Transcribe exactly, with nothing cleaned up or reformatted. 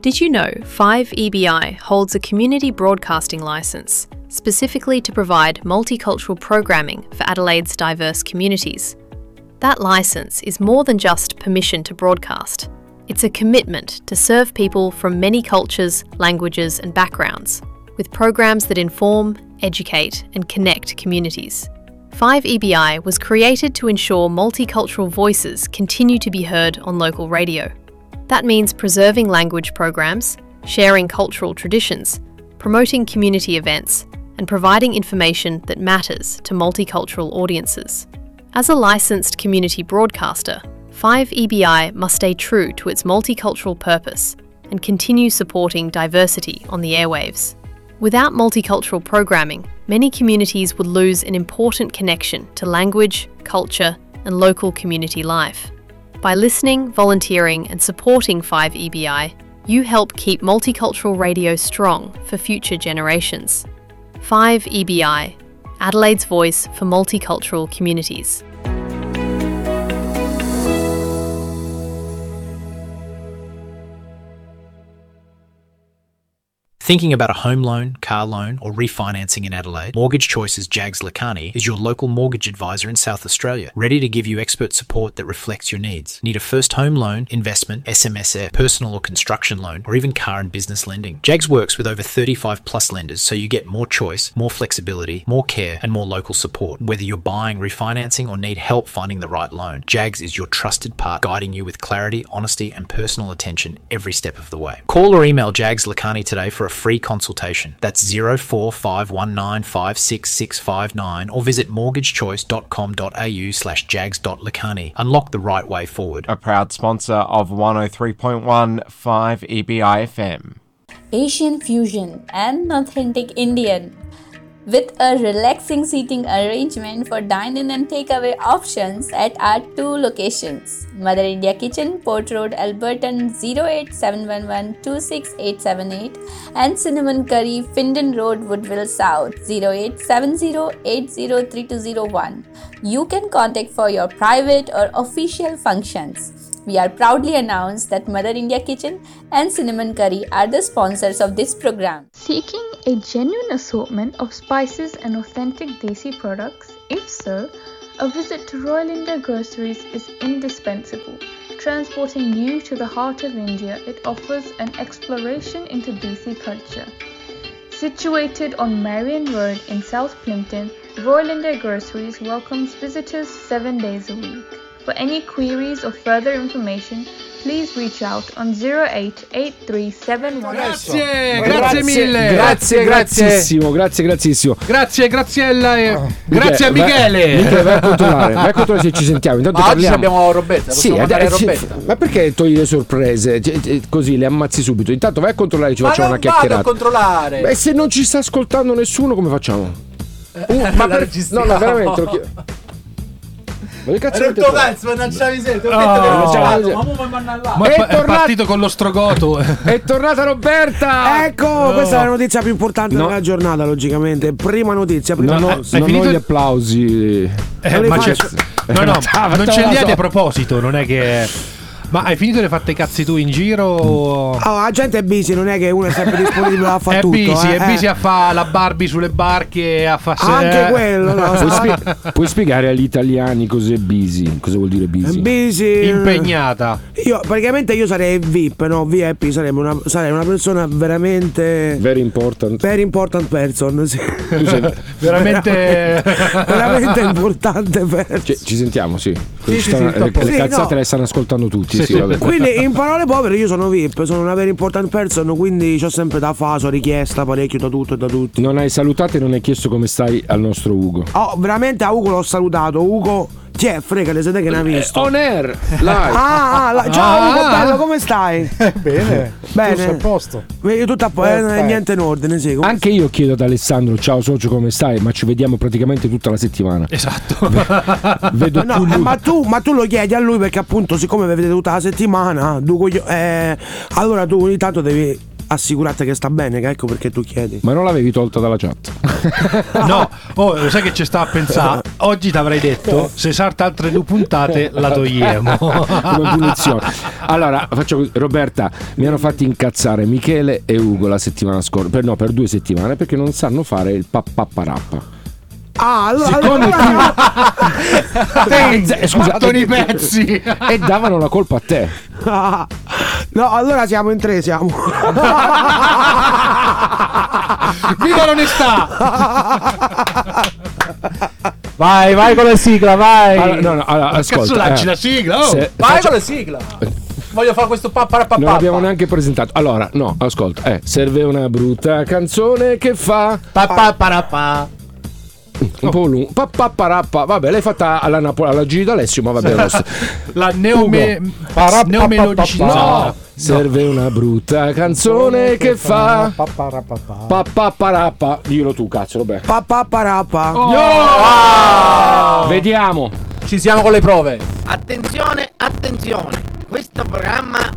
Did you know five E B I holds a community broadcasting licence specifically to provide multicultural programming for Adelaide's diverse communities? That licence is more than just permission to broadcast. It's a commitment to serve people from many cultures, languages and backgrounds, with programs that inform, educate and connect communities. five E B I was created to ensure multicultural voices continue to be heard on local radio. That means preserving language programs, sharing cultural traditions, promoting community events, and providing information that matters to multicultural audiences. As a licensed community broadcaster, five E B I must stay true to its multicultural purpose and continue supporting diversity on the airwaves. Without multicultural programming, many communities would lose an important connection to language, culture, and local community life. By listening, volunteering, and supporting five E B I, you help keep multicultural radio strong for future generations. five E B I, Adelaide's voice for multicultural communities. Thinking about a home loan, car loan or refinancing in Adelaide? Mortgage Choice's Jags Lakhani is your local mortgage advisor in South Australia, ready to give you expert support that reflects your needs. Need a first home loan, investment, S M S F, personal or construction loan, or even car and business lending? Jags works with over thirty-five plus lenders, so you get more choice, more flexibility, more care and more local support. Whether you're buying, refinancing or need help finding the right loan, Jags is your trusted part, guiding you with clarity, honesty and personal attention every step of the way. Call or email Jags Lakhani today for a free consultation. That's zero four five one nine five six six five nine or visit mortgagechoice.com.au slash jags.lakhani. Unlock the right way forward. A proud sponsor of one oh three point one five E B I F M. Asian fusion and authentic Indian. With a relaxing seating arrangement for dine-in and takeaway options at our two locations. Mother India Kitchen, Port Road, Alberton zero eight seven one one two six eight seven eight and Cinnamon Curry, Findon Road, Woodville South zero eight seven zero eight zero three two zero one. You can contact for your private or official functions. We are proudly announced that Mother India Kitchen and Cinnamon Curry are the sponsors of this program. Seeking a genuine assortment of spices and authentic Desi products? If so, a visit to Royal India Groceries is indispensable. Transporting you to the heart of India, it offers an exploration into Desi culture. Situated on Marion Road in South Plimpton, Royal India Groceries welcomes visitors seven days a week. For any queries or further information, please reach out on zero eight eight three seven one. Grazie, grazie mille. Grazie, grazissimo, grazie, grazzissimo. Grazie, Graziella e oh, grazie Michele, a Michele. Vai, Michele, vai a controllare, vai a controllare se ci sentiamo. Intanto ma parliamo. oggi abbiamo Robetta, sì, mandare eh, Robetta. Ma perché togli le sorprese? Così le ammazzi subito. Intanto vai a controllare, ci ma facciamo non una chiacchierata. Vado a controllare. E se non ci sta ascoltando nessuno, come facciamo? Uh, ma per... No, no, veramente lo chiedo. Ma che cazzo è tutto cazzo, mannaggia miseria, ti ho detto che ma mo mi manna là. Ma è, è tornato... partito con lo strogoto. È tornata Roberta. Ecco, oh. Questa è la notizia più importante no. della giornata, logicamente. Prima notizia, prima no, no, notizia. non finito... ho gli applausi. Eh, ma c'è... No, no, non ce li hai a proposito, non è che ma hai finito di fare i cazzi tu in giro? Oh, la gente è busy, non è che uno è sempre disponibile a fare è tutto. Busy, eh. È busy a fare la Barbie sulle barche, a fare anche quello. No? Puoi, spie- puoi spiegare agli italiani cos'è busy? Cosa vuol dire busy? Busy. Impegnata. Io praticamente io sarei V I P, no? V I P sarebbe una, sarei una persona veramente very important. Very important person. Sì. veramente veramente importante person. Cioè, ci sentiamo, sì. sì, sì, stanno, sì le, le sì, cazzate no. le stanno ascoltando tutti. Sì, sì, vabbè. Quindi in parole povere io sono V I P, sono una very important person, quindi c'ho sempre da fare, sono richiesta parecchio da tutto e da tutti. Non hai salutato e non hai chiesto come stai al nostro Ugo. Oh, veramente a Ugo l'ho salutato. Ugo, ti è frega le sede che ne hai visto. On air live. Ah, ah la, ciao ah, Ugo, bello, come stai? Eh, bene. Bene. Tutto a posto. Io tutto a posto, eh, niente in ordine, sì. Come Anche io chiedo ad Alessandro, ciao socio, come stai? Ma ci vediamo praticamente tutta la settimana. Esatto. Vedo no, eh, ma, tu, ma tu lo chiedi a lui perché appunto siccome vi vedete tutta la settimana, tu, eh, allora tu ogni tanto devi assicurate che sta bene, che ecco perché tu chiedi. Ma non l'avevi tolto dalla chat? No, oh, sai che ci sta a pensare? Oggi ti avrei detto, se salta altre due puntate la togliamo. Come punizione. Allora, faccio così. Roberta, mi hanno fatti incazzare Michele e Ugo la settimana scorsa, per, no, per due settimane, perché non sanno fare il pappaparappa. Ah, allora, Siccome allora... tu eh, scusa, i pezzi e davano la colpa a te. Ah, no, allora siamo in tre, siamo. Viva l'onestà! Vai, vai con la sigla, vai. Allora, no, no, allora, ascolta. Cazzo, eh, la sigla, oh. se- Vai faccio- con la sigla. Voglio fare questo papà. Non l'abbiamo neanche presentato. Allora, no, ascolta. Eh, serve una brutta canzone che fa Papà parapà. un po' lungo. Pappaparappa. Vabbè, l'hai fatta alla Napoli, alla Gigi d'Alessio, ma vabbè. lo st- La neome... neomelodicità. No, serve una brutta canzone che fa pappaparappa. Dillo tu, cazzo, vabbè. Pappaparappa. Vediamo. Ci siamo con le prove. Attenzione, attenzione, questo programma